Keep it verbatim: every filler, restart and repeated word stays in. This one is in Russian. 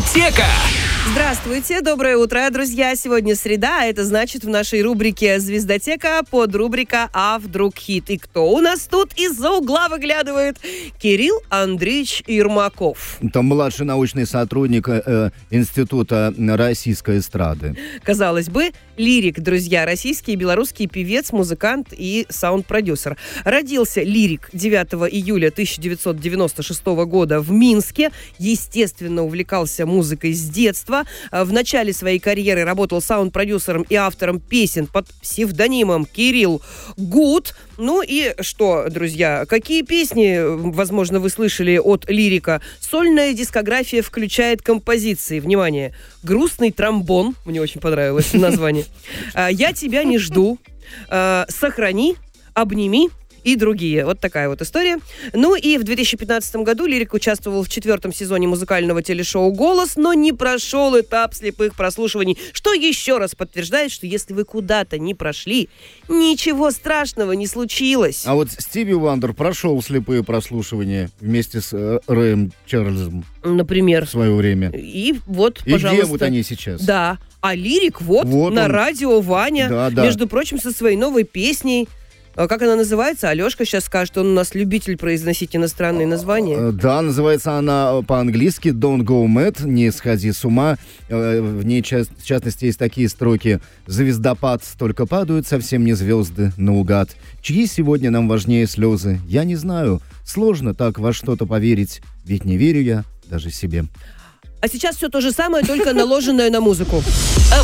Звездотека. Здравствуйте, доброе утро, друзья. Сегодня среда, а это значит в нашей рубрике «Звездотека» подрубрика «А вдруг хит?». И кто у нас тут из-за угла выглядывает? Кирилл Андреевич Ермаков. Там младший научный сотрудник э, Института российской эстрады. Казалось бы, лирик, друзья, российский и белорусский певец, музыкант и саунд-продюсер. Родился лирик девятого июля тысяча девятьсот девяносто шестого года в Минске. Естественно, увлекался музыкой с детства. В начале своей карьеры работал саунд-продюсером и автором песен под псевдонимом Кирилл Гуд. Ну и что, друзья, какие песни, возможно, вы слышали от лирика? Сольная дискография включает композиции. Внимание, «Грустный тромбон», мне очень понравилось название, «Я тебя не жду», «Сохрани», «Обними» и другие. Вот такая вот история. Ну и в две тысячи пятнадцатом году лирик участвовал в четвертом сезоне музыкального телешоу «Голос», но не прошел этап слепых прослушиваний, что еще раз подтверждает, что если вы куда-то не прошли, ничего страшного не случилось. А вот Стиви Вандер прошел слепые прослушивания вместе с э, Рэем Чарльзом. Например. В свое время. И вот, И пожалуйста. где вот они сейчас? Да. А лирик вот, вот на он. радио Ваня, да, да. между прочим, со своей новой песней. Как она называется? Алешка сейчас скажет, он у нас любитель произносить иностранные названия. Да, называется она по-английски «Don't go mad», «Не сходи с ума». В ней, в частности, есть такие строки: «Звездопад, только падают совсем не звезды наугад. Чьи сегодня нам важнее слезы? Я не знаю. Сложно так во что-то поверить, ведь не верю я даже себе». А сейчас все то же самое, только наложенное на музыку.